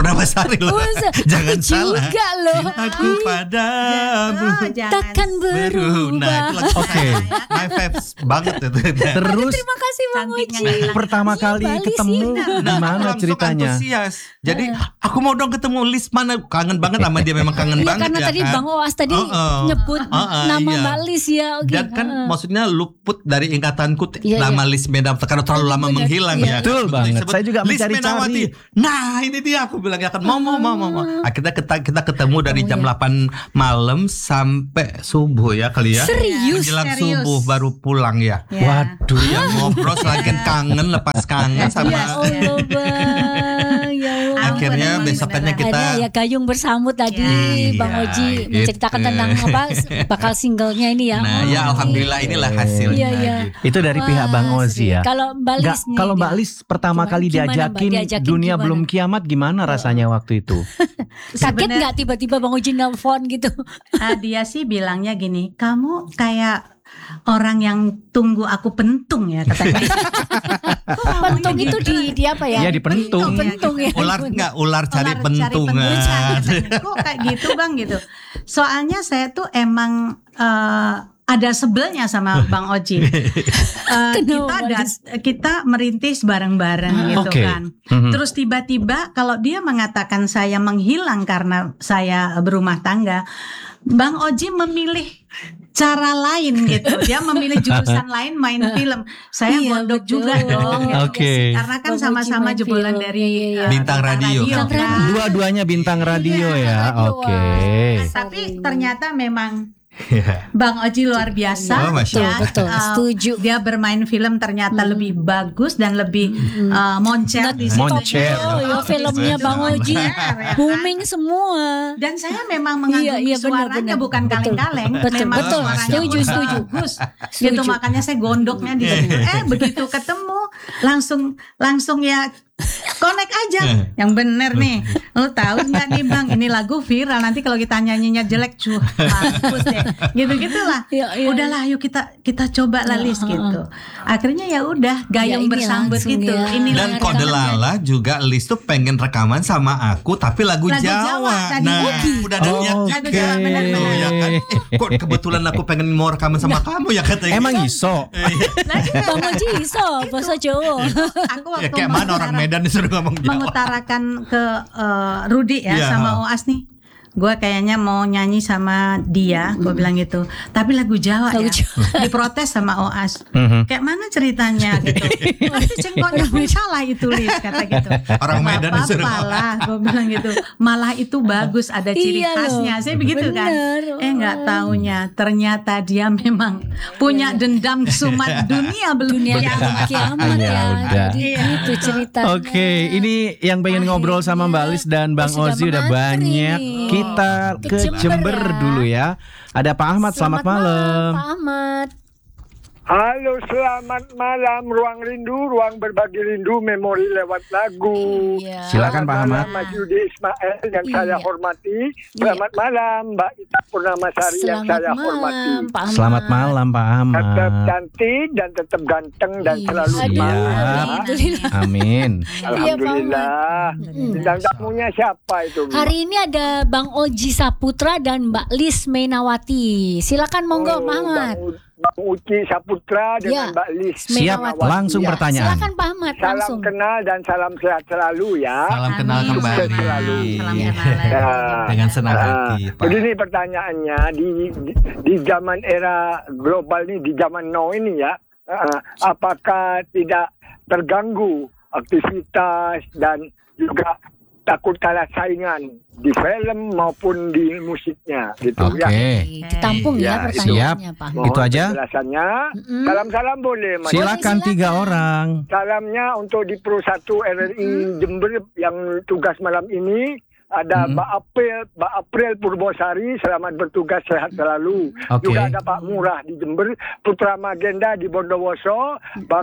Purnamasari loh. Jangan salah. Juga loh. Cintaku padamu Takkan berubah. Nah itu lagu my faves banget itu. Terus Terima kasih Bang Oji. pertama kali ketemu gimana Langsung ceritanya? antusias. Jadi aku mau dong ketemu Lis mana. Kangen banget sama dia, memang kangen Iya, banget karena ya tadi kan. Bang Oas tadi nyebut nama iya. Mbak Lis ya. Oke. Dan kan maksudnya luput dari ingatanku Iya, nama Lis Menawati karena terlalu lama Benar. menghilang Iya. ya. Betul Begitu banget. disebut Saya juga Lis mencari-cari. Menawati. Nah ini dia aku bilang ya kan mau. Akhirnya kita ketemu dari jam 8 malam sampai subuh ya kali ya. Serius? Menjelang subuh baru pulang ya. Waduh. Ya ngobrol selain kangen lepas kangen sama. Ya Allah Bang. Ya Allah. Akhirnya besokannya kita Akhirnya ya gayung bersambut tadi Iya, Bang Oji gitu. menceritakan tentang apa bakal singlenya ini ya. Nah ya alhamdulillah inilah hasilnya. Iya, iya. gitu. Itu dari Wah, pihak Bang Ozi ya. Kalau Mbak Nggak, Lis nih, kalau Mbak Lis pertama Gimana- kali gimana, Mbak? diajakin Diajakin dunia gimana? belum kiamat gimana rasanya waktu itu? kaget nggak tiba-tiba Bang Oji nelfon gitu? Dia sih bilangnya gini, kamu kayak orang yang tunggu aku pentung ya katanya. Pentung itu di apa ya? Iya dipentung. Pentung ya. Ular cari pentungan. Katanya. Kok kayak gitu Bang gitu. Soalnya saya tuh emang ada sebelnya sama Bang Oji. Kita merintis bareng-bareng gitu Oke. kan. Terus tiba-tiba kalau dia mengatakan saya menghilang karena saya berumah tangga, Bang Oji memilih cara lain gitu. Dia memilih jurusan lain, main film. Saya Iya, gondok betul. juga dong. Oke. Karena kan Bang Oji sama-sama main jebolan film. dari Iya, iya. Bintang radio. Bintang kan. radio. Dua-duanya bintang radio ya. radio. Oke. Tapi ternyata memang Bang Oji luar biasa. Oh, Masya ya. Allah. Betul, setuju. Dia bermain film ternyata lebih bagus dan lebih moncer di situ. Moncer. Oh ya filmnya Bang Oji booming semua. Dan saya memang mengagumi Iya, benar, suaranya benar. bukan Betul. kaleng-kaleng. Betul, Memang betul. suaranya Setuju. bagus. Gitu Setuju. makanya saya gondoknya di situ. Begitu ketemu langsung ya connect aja. Yang bener nih. Lo tahu nggak nih Bang? Ini lagu viral. Nanti kalau kita nyanyinya jelek mampus deh. Gitu-gitulah. Iya. Udahlah, yuk kita coba lah Lis gitu. Akhirnya ya udah Ya, gayung ini bersambut langsung gitu. ya. Inilah Dan kode lala juga Lis tuh pengen rekaman sama aku tapi lagu Lagu Jawa. Jawa tadi. Nah, Oh, udah ada niat Lagu juga. Jawa, benar-benar. Tuh, ya kan. Kok kebetulan aku pengen mau rekaman sama kamu ya katanya. Emang iso? Bang Oji iso bahasa Jawa. Aku Ya waktu kayak mana orang Medan disuruh ngomong Jawa. mengutarakan ke Rudi ya Iya. sama Oas nih. Gue kayaknya mau nyanyi sama dia, gue bilang gitu. Tapi lagu Jawa Lagu ya. Jawa. Diprotes sama Oas. Kayak mana ceritanya gitu. Nanti cengkoknya pun salah itu Lis kata gitu. Orang Medan disuruh apa lah, gue bilang gitu. Malah itu bagus ada ciri Iya loh. khasnya. Saya begitu kan. Bener. Nggak taunya ternyata dia memang punya dendam kesumat dunia belum Dunia kiamat. kiamat Ya ya. udah. Jadi gitu ceritanya. Oke, ini yang pengen ngobrol sama Mbak Lis dan Bang sudah Ozi udah mengantri banyak. nih. Kita Ke ke Jember Jember ya. dulu ya. Ada Pak Ahmad, selamat malam. Pak Ahmad. Halo, selamat malam. Ruang rindu, ruang berbagi rindu, memori lewat lagu. Iya. Silakan Pak Ahmad. Selamat malam, Mas Yudi Ismail yang Iya. saya hormati. Selamat malam, Mbak Ita Purnamasari yang Selamat saya hormati. malam Pak Ahmad. Selamat malam Pak Ahmad. Tetap cantik dan tetap ganteng dan Iya. selalu Aduh, semangat. alhamdulillah. Amin. Alhamdulillah. Bintang tamunya siapa itu? Hari ini ada Bang Oji Saputra dan Mbak Lis Menawati. Silakan monggo Pak Ahmad. Bang Uci Saputra Ya. dengan Mbak Lis. Siap, Menawati. langsung Ya. pertanyaan. Silakan Pak Ahmad Salam langsung. kenal dan salam sehat selalu ya. Salam kenal Amin. kembali. Sukses selalu. Salam Iya. kenal lagi. Ya. Dengan senang hati, Pak. Begini pertanyaannya di zaman era global ini, di zaman now ini ya, apakah tidak terganggu aktivitas dan juga takut kalah saingan di film maupun di musiknya gitu Oke. ya. Ditampung ya Ya, pertanyaannya Pak. Mohon Itu aja? penjelasannya. Mm-mm. Salam-salam boleh Mas. Silakan 3 orang. Salamnya untuk di Pro 1 RRI Jember yang tugas malam ini. Ada Mbak April Purbosari, selamat bertugas, sehat selalu. Oke. Juga ada Pak Murah di Jember, Putra Magenda di Bondowoso,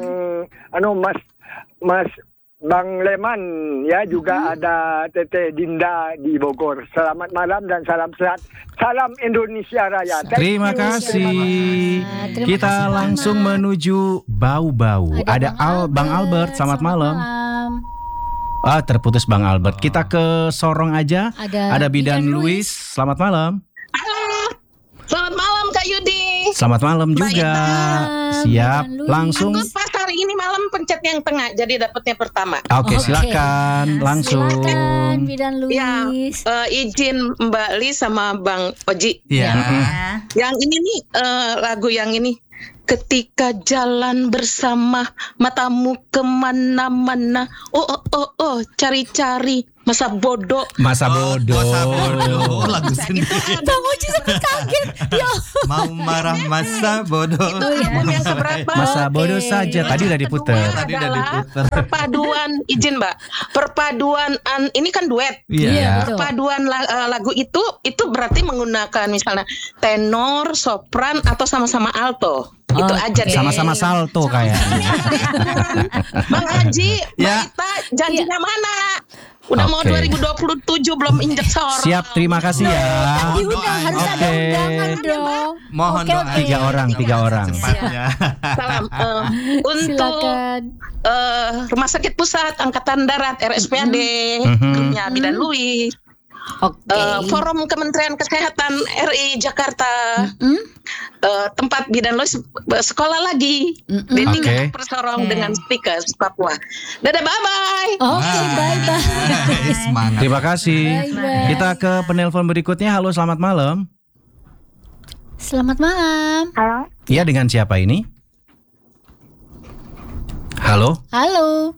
Mas Bang Leman ya, juga ada Teteh Dinda di Bogor. Selamat malam dan salam sehat. Salam Indonesia Raya. Thank Terima you. kasih. Terima Kita kasih, langsung Ahmad. menuju Bau-Bau. Ada Bang Albert, selamat malam. Terputus Bang Albert. Kita ke Sorong aja. Ada Bidan Luis. Selamat malam. Selamat malam Kak Yudi. Selamat malam juga. Siap. Bidan Luis. Langsung. Aku pas hari ini malam pencet yang tengah, jadi dapatnya pertama. Oke, silakan. Langsung. Silakan Bidan Ya, Luis. izin Mbak Lis sama Bang Oji. Iya. Yang ini nih lagu yang ini. Ketika jalan bersama, matamu kemana-mana. Oh, cari-cari masa bodoh. Masa bodoh. Masa bodoh. Lagu sendiri. Bang Oji sempat kaget. Ya. Mau marah masa bodoh. Album yang keberapa? Masa bodoh saja. Tadi udah diputer. Tadi udah diputer. Perpaduan, izin Mbak. Perpaduan ini kan duet. Iya, betul. Perpaduan lagu itu berarti menggunakan misalnya tenor, sopran atau sama-sama alto. Itu aja deh. Sama-sama salto kayaknya. Bang Haji, Ya. Mbak Ita janjinya mana? Udah mau Oke. 2027 belum injek sorong. Siap, terima kasih ya. Diundang, harus ada Oke. undangan dong. Mohon Oke, doa. oke. Tiga orang. Cepatnya. Salam. Untuk Silakan. Rumah Sakit Pusat Angkatan Darat RSPAD, Mhm. grupnya Bidan Luis. Oke. Forum Kementerian Kesehatan RI Jakarta, tempat Bidan Luis sekolah lagi di Oke. tingkat Persorong dengan speaker Papua. Dadah, bye-bye. Oke, bye-bye. Semangat. Terima kasih. Bye-bye. Kita ke penelpon berikutnya. Halo, selamat malam. Selamat malam. Halo, Iya, dengan siapa ini? Halo? Halo.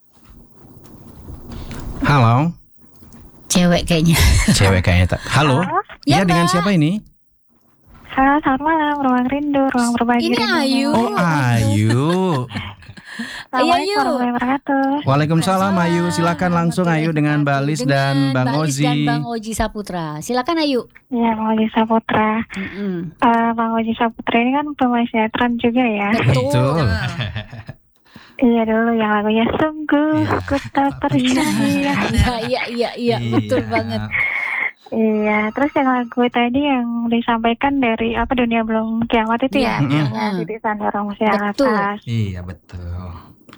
Halo? Cewek kayaknya. Cewek kayaknya tak. Halo? Ya, Iya, dengan Mbak. siapa ini? halo, selamat malam, ruang rindu, ruang berbagi. Ini rindu. Ayu. Oh, Ayu. Assalamualaikum Ayu. warahmatullahi wabarakatuh. Waalaikumsalam Ayu. Silakan langsung Ayu dengan Mbak Lis dan Bang Mbak Lis dan Ozi. Bang Oji Saputra. Silakan Ayu. Ya, Bang Oji Saputra. Bang Oji Saputra ini kan pemain sinetron juga ya. Betul. Iya dulu yang lagunya sungguh Iya. ku tak percaya. Iya, betul banget. Iya, terus yang lagu tadi yang disampaikan dari Dunia Belum Kiamat itu ya, Iya. yang di Sandra Musia Betul. Atas. Iya, betul.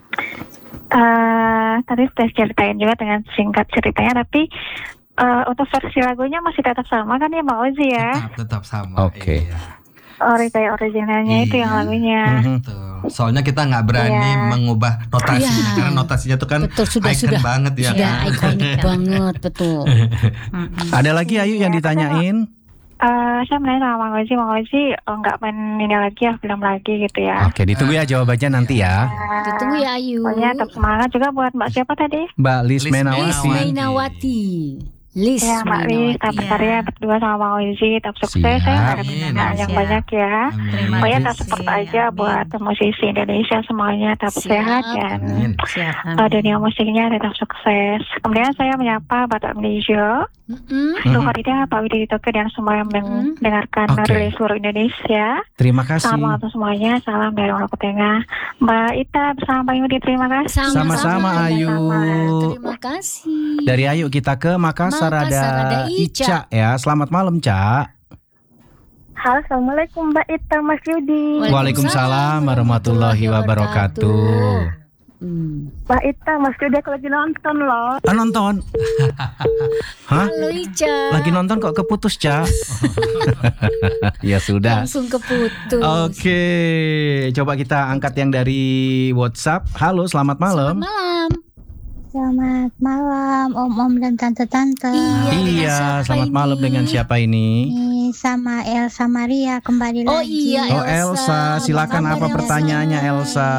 Tadi sudah ceritain juga dengan singkat ceritanya, tapi untuk versi lagunya masih tetap sama kan ya Bang Ozi ya? Tetap sama. Oke. Iya. Kayak originalnya itu yang Iya. lagunya. Betul. Soalnya kita nggak berani Iya. mengubah notasinya Iya. karena notasinya tuh kan Betul, sudah, icon sudah. banget ya. Sudah kan? ikonik banget, betul. Ada lagi Ayu yang ditanyain? Saya menanya sama Bang Ozi nggak main ini lagi ya, film lagi gitu ya. Oke, ditunggu ya jawabannya nanti ya. Ditunggu ya Ayu. Pokoknya tetap semangat juga buat Mbak siapa tadi? Mbak Lis Lis Menawati. Lis Mainawati. Lis Ya Mbak Lis, tetap berkarya berdua sama Bang Ozi, tetap sukses. Saya nggak ada Amin. pertanyaan yang banyak ya. Amin. Pokoknya tetap support aja buat musisi Indonesia semuanya, tetap Siap. sehat dan Amin. dunia musiknya tetap sukses. Kemudian saya menyapa Bapak Melijo, Luhurida, Pak Widi Tokyo dan semua yang mendengarkan Oke. dari seluruh Indonesia. Terima kasih. Salam untuk semuanya, salam dari Maluku Tengah. Mbak Ita bersama Pak Yudi, terima kasih. Sama-sama Ayu. Terima kasih. Dari Ayu kita ke Makassar, Makassar ada ada Ica ya. Selamat malam, Ca. Halo, assalamualaikum Mbak Ita, Mas Yudi. Waalaikumsalam warahmatullahi wabarakatuh. Mbak Ita, Mas Yudi aku lagi nonton loh. Nonton. Hah? Halo Ica. Lagi nonton kok keputus, Ca? Ya sudah. Langsung keputus. Oke, coba kita angkat yang dari WhatsApp. Halo, selamat malam. Selamat malam. Selamat malam Om-Om dan Tante-Tante. Iya, siapa selamat ini? malam dengan siapa ini? Ini sama Elsa Maria kembali Oh lagi. iya, Oh, Elsa, silakan apa Elsa? pertanyaannya, Elsa?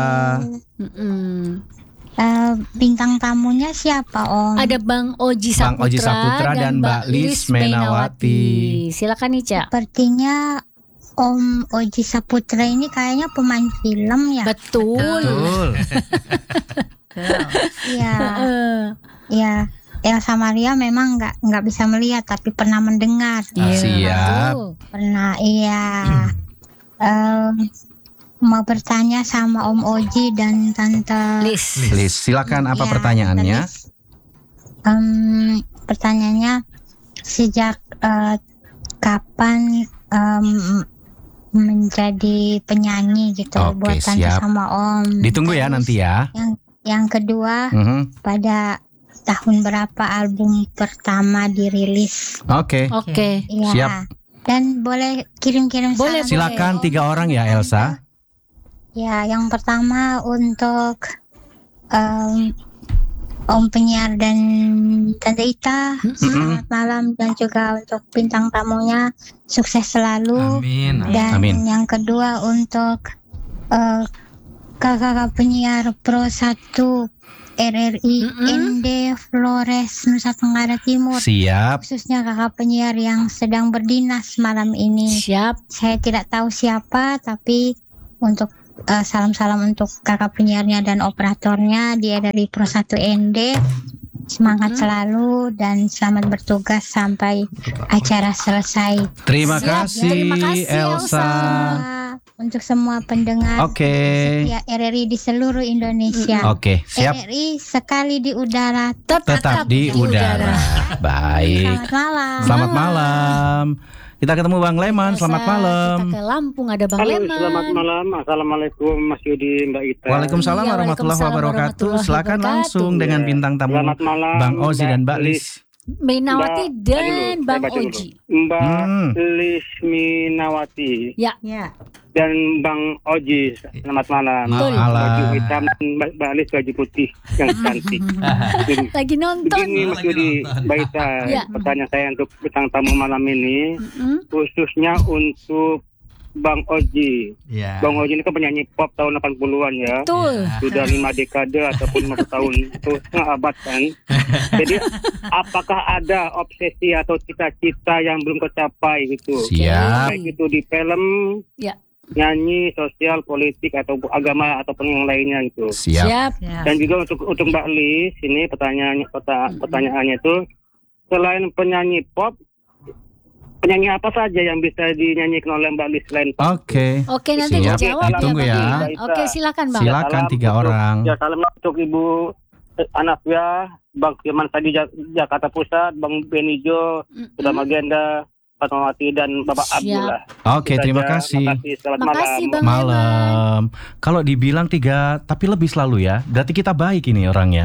Bintang tamunya siapa Om? Ada Bang Oji Bang Saputra, Oji Saputra dan Mbak Lis Menawati. Silakan Ica. Sepertinya Om Oji Saputra ini kayaknya pemain film ya. Betul. Betul. Iya. Eh, Ya, Elsa Maria memang nggak bisa melihat tapi pernah mendengar. Ah, siap. betul. Pernah, iya. Mau bertanya sama Om Oji dan Tante Lis. Lis, silakan apa Ya, pertanyaannya? Pertanyaannya sejak kapan menjadi penyanyi gitu Oke, buat Tante siap. sama Om. Ditunggu ya Terus nanti ya. Yang kedua Mhm. pada tahun berapa album pertama dirilis. Oke. Ya. Siap. Dan boleh kirim-kirim Boleh, salam. Silakan 3 orang ya Elsa. Ya, yang pertama untuk Om penyiar dan Tante Ita, selamat malam, dan juga untuk bintang tamunya sukses selalu. Amin. Dan Amin. yang kedua untuk kakak penyiar Pro 1 RRI ND Flores Nusa Tenggara Timur. Siap. Khususnya kakak penyiar yang sedang berdinas malam ini. Siap. Saya tidak tahu siapa, tapi untuk salam-salam untuk kakak penyiarnya dan operatornya di RRI Pro 1 ND. Semangat selalu dan selamat bertugas sampai acara selesai. Terima Siap. kasih, Terima kasih, Elsa. Untuk semua pendengar Oke. setia RRI di seluruh Indonesia. Oke, siap. RRI sekali di udara Tetap di udara. Baik. Selamat malam. Selamat malam. Kita ketemu Bang Leman. Selamat malam. Kita ke Lampung, ada Bang Halo, Leman. selamat malam. Assalamualaikum Mas Yudi, Mbak Ita. Waalaikumsalam Iya, warahmatullahi waalaikumsalam wabarakatuh. warahmatullahi Silakan wabarakatuh. langsung dengan bintang tamu Selamat malam, Bang Ozi dan Mbak Lis. Mainawati Mbak- dan Tadi Bang dulu, saya baca Oji. dulu. Mbak Hmm. Lis Minawati Ya. dan Bang Oji. Selamat malam. Betul. Baju hitam dan Mbak Lis baju putih yang cantik. Lagi nonton. Begini Mas Yudi, Mbak Ita, Ya. pertanyaan saya untuk bintang tamu malam ini, khususnya untuk Bang Oji. Ya. Bang Oji ini kan penyanyi pop tahun 80-an ya. Betul. Sudah 5 dekade ataupun 50 tahun, itu setengah abad kan. Jadi apakah ada obsesi atau cita-cita yang belum tercapai gitu? Siap. Baik itu di film, Ya. nyanyi, sosial, politik atau agama ataupun yang lainnya gitu. Siap. Dan juga untuk Mbak Lis ini pertanyaannya itu, selain penyanyi pop, penyanyi apa saja yang bisa dinyanyikan oleh Mbak Lis selain pop? Oke. Oke, nanti Siap. dijawab Ditunggu ya. Bang Iman. Oke, silakan Bang. Silakan Salam 3 orang. Ya, salam untuk Ibu Anafia, Bang Firman Sadi Jakarta Pusat, Bang Benijo, Sudah Magenda, Fatmawati dan Bapak Siap. Abdullah. Oke, Itu terima saja. kasih. Makasih, selamat Makasih, malam. Bang Leman. Malam. Kalau dibilang 3 tapi lebih selalu ya. Berarti kita baik ini orangnya.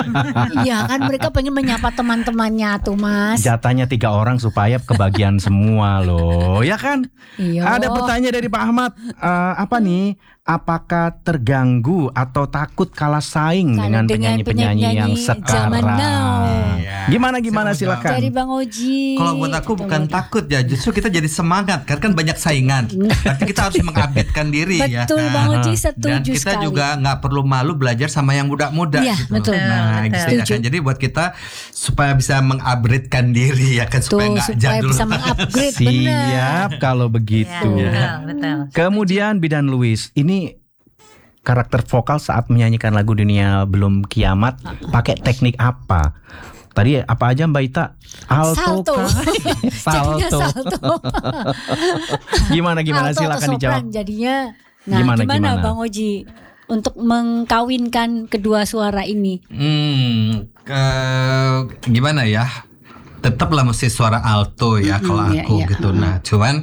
Iya kan mereka pengen menyapa teman-temannya tuh Mas. Jatahnya 3 orang supaya kebagian semua loh. Ya kan? Iya. Ada pertanyaan dari Pak Ahmad. Apa nih? Apakah terganggu atau takut kalah saing Kalau dengan penyanyi-penyanyi yang zaman sekarang? now. Gimana Saya mau silakan. Dari Bang Oji. Kalau buat aku bukan takut ya, justru kita jadi semangat karena kan banyak saingan. Tapi kita harus mengupdatekan diri ya. Betul Bang Oji, Dan setuju kita sekali. juga nggak perlu malu belajar sama yang muda-muda. Iya, gitu. betul. Nah, Betul. gitu ya kan. Jadi buat kita supaya bisa mengupgradekan diri ya kan, supaya Tuh, nggak supaya jadul. bisa mengupgrade benar. Siap kalau begitu. Betul. Kemudian Bidan Luis, ini karakter vokal saat menyanyikan lagu Dunia Belum Kiamat pakai teknik apa? Tadi apa aja Mbak Ita? Alto Salto. kah? Jadinya salto. Gimana Alto silakan atau dijawab. sopran jadinya. Nah, Gimana? gimana Bang Oji untuk mengkawinkan kedua suara ini? Gimana ya? Tetaplah mesti suara alto ya kalau iya, aku iya. gitu. Nah, cuman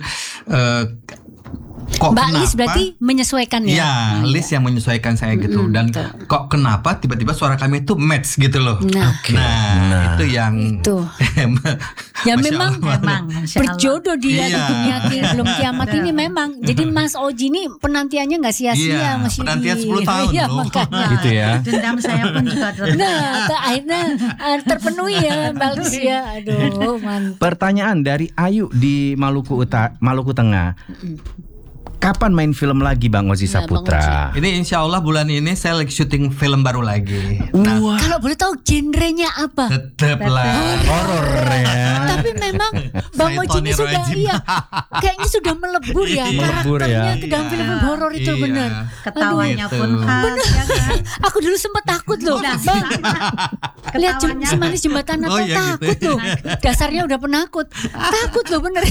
kok Mbak Lis kenapa? berarti menyesuaikan ya? Ya, Lis yang menyesuaikan saya gitu. Dan kok kenapa tiba-tiba suara kami itu match gitu loh. Nah, Nah, itu yang itu. Ya Masya memang Allah. Masya Allah. berjodoh dia di Iya. dunia belum kiamat ini memang. Jadi Mas Oji ini penantiannya nggak sia-sia Iya, Mas Yudi. penantian 10 tahun Iya, loh. makanya. Gitu ya. Dendam saya pun juga Nah, akhirnya terpenuhi ya Mbak Lis ya. Aduh, mantap. Pertanyaan dari Ayu di Maluku Tengah. Kapan main film lagi Bang Ozi Ya, Bang Saputra? Ini insya Allah bulan ini saya lagi syuting film baru lagi. Nah, Wah, Kalau boleh tahu genrenya apa? tetaplah. horor ya. Tapi memang Bang Saya Oji ini Tony sudah Rojim. iya, kayaknya sudah melebur ya Melebur karakternya ya. ke dalam film horor itu Iya. benar. ketawanya Gitu. pun khas ya kan. Aku dulu sempat takut loh, Bang. Lihat Ketawanya Semanis Jembatan Natal Oh, iya, takut gitu. loh. Dasarnya udah penakut. Takut loh bener.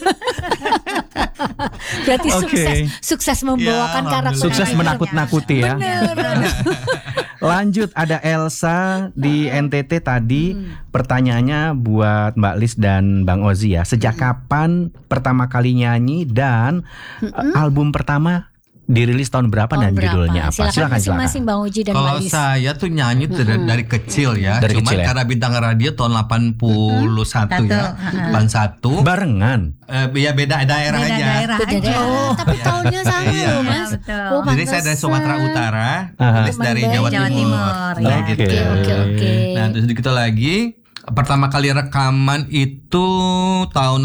Berarti Oke. sukses membawakan Ya, karakter. Sukses itu. menakut-nakuti ya. Bener. Lanjut ada Elsa di NTT tadi. Pertanyaannya buat Mbak Lis dan Bang Ozi ya. Sejak kapan pertama kali nyanyi dan album pertama dirilis tahun berapa dan judulnya apa? Silakan masing-masing Bang Oji dan Kalau Mbak Lis. saya tuh nyanyi dari kecil ya. Dari Cuma kecil ya? karena bintang radio tahun 81 ya. 81. Barengan. Ya beda daerah Beda aja. daerah Beda aja. daerah, tapi tahunnya sama Iya. loh Mas. Betul. Oh, Jadi saya dari Sumatera Utara, Lis dari Mandai. Jawa Jawa Timur. Timur, Nah, ya. gitu. Oke. Nah, terus sedikit lagi, pertama kali rekaman itu tahun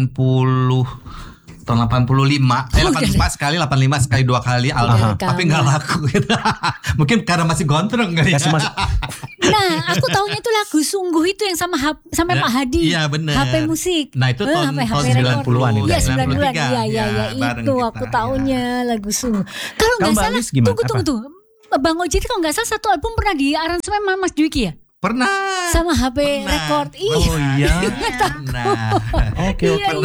85 84 sekali, 85 sekali, 2 kali album, tapi nggak laku gitu. Mungkin karena masih gondrong kali ya. Nah, aku tahunya itu lagu Sungguh itu yang sama Pak Hadi. Iya benar. HP musik. Nah itu tahun HP 90-an Iya 93. 90-an. Iya bareng itu kita, aku ya. tahunya lagu Sungguh. Kalau nggak Mbak salah, Lis gimana? tunggu. Bang Oji itu kalau nggak salah satu album pernah di aransemen sama Mas Dwiki ya? Pernah. Sama HP Pernah. record. Iya. Oh iya. Pernah. Oke.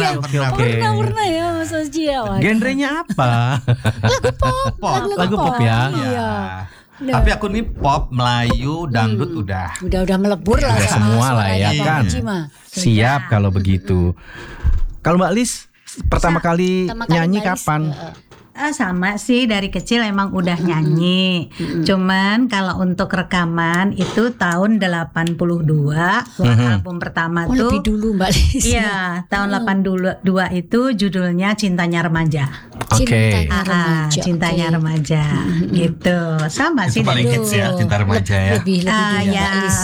Pernah ya Mas Oji ya. Waduh. Genrenya apa? Lagu pop. Lagu pop ya? Iya. Nah. Tapi aku nih pop, Melayu, dangdut udah. Udah melebur lah. Udah sama semua lah ya suaranya Bang kan. Oji mah. Siap kalau begitu. Kalau Mbak Lis pertama kali nyanyi Mbak Lis, kapan? Sama sih dari kecil emang udah nyanyi. Cuman kalau untuk rekaman itu tahun 82 buat album pertama tuh. Lebih dulu Mbak Lis. Iya, tahun 82 itu judulnya Cintanya Remaja. Oke. Cintanya Remaja gitu. Sama Itu sih paling dari hits ya, Cinta Remaja ya. Lebih dulu ya, Mbak Lis.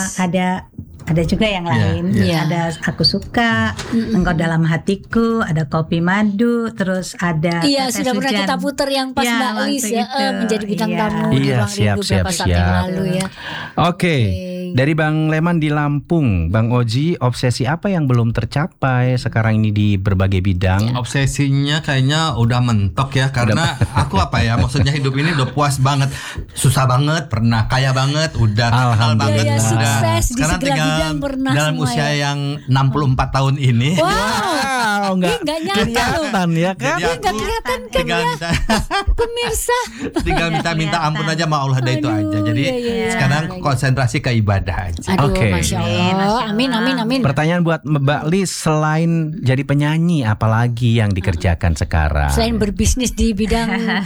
ada juga yang lain. Iya. Ada Aku Suka, Engkau Dalam Hatiku, ada Kopi Madu, terus ada Iya, Tetes sudah pernah Hujan. kita puter yang pas Ya, Mbak waktu Lis ya itu. menjadi bintang Iya. tamu di Iya, Ruang Rindu beberapa saat yang lalu ya. Oke. Dari Bang Leman di Lampung, Bang Oji, obsesi apa yang belum tercapai sekarang ini di berbagai bidang? Obsesinya kayaknya udah mentok ya, karena aku apa ya, maksudnya hidup ini udah puas banget, susah banget pernah, kaya banget udah, terkenal banget Iya, udah. sukses di Sekarang segala tinggal bidang pernah dalam semua usia ya. yang 64 tahun ini. Wow, Nggak nyata loh. kelihatan ya kan? Jadi Nggak kelihatan kan tinggal ya minta, pemirsa. tinggal minta ampun aja sama Allah, dah itu Aduh, aja. Jadi iya. sekarang konsentrasi ke ibadah aja. Aduh, Oke. Masya Allah. Amin. Pertanyaan buat Mbak Lis, selain jadi penyanyi, apalagi yang dikerjakan sekarang? Selain berbisnis di bidang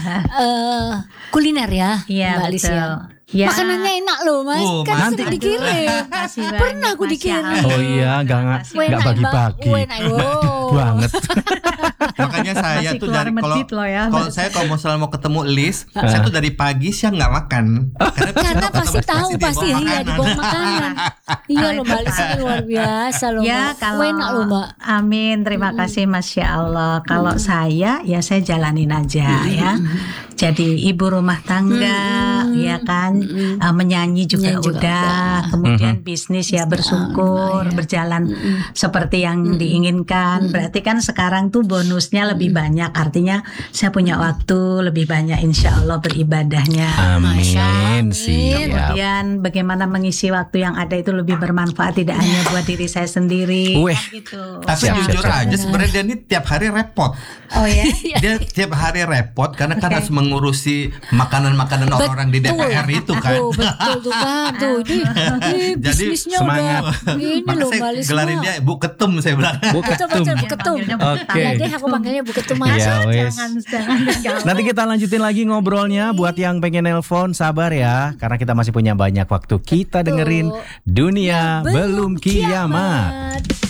kuliner ya, Iya, Mbak Lis betul. ya. Ya. Makanannya enak loh Mas, Oh, kan nanti- sering dikirim. Makasih banyak, Pernah aku Masya dikirim. Allah. Oh iya, nggak bagi-bagi. Banget. Makanya saya Masih tuh keluar dari medit loh ya. kalau saya kalau misalnya mau ketemu Lis, saya tuh dari pagi siang nggak makan. Karena pasti tahu pasti dibawa iya dibawa makanan. Iya loh Mbak Lis ini luar biasa loh. Ya Mbak. kalau enak loh Mbak. Amin, terima kasih Masya Allah. Kalau saya ya saya jalanin aja ya. Jadi ibu rumah tangga, ya kan, menyanyi juga Menyanyi juga udah. Kemudian bisnis ya bersyukur berjalan seperti yang diinginkan. Berarti kan sekarang tuh bonusnya lebih banyak. Artinya saya punya waktu lebih banyak Insya Allah beribadahnya. Amin. Siap. Kemudian bagaimana mengisi waktu yang ada itu lebih bermanfaat, tidak hanya buat diri saya sendiri. Weh. Gitu. Tapi jujur aja sebenarnya dia ini tiap hari repot. Oh ya. Dia tiap hari repot karena kan harus mengurusi makanan-makanan orang-orang di DPR itu kan. Betul tuh kan tuh. Ini Jadi bisnisnya semangat. udah ini Maka loh saya Mbak Lis. gelarin dia Bu Ketum, saya bilang. Betul Bu Ketum. Oke. Ya deh aku panggilnya Bu Ketum Ya aja. wes. Jangan. Nanti kita lanjutin lagi ngobrolnya. Buat yang pengen nelpon sabar ya, karena kita masih punya banyak waktu. Kita dengerin Dunia Belum Kiamat.